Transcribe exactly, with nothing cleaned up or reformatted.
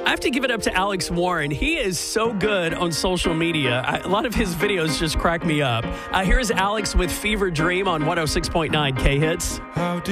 I have to give it up to Alex Warren. He is so good on social media. I, a lot of his videos just crack me up. Uh, here's Alex with Fever Dream on one oh six point nine K-Hits. How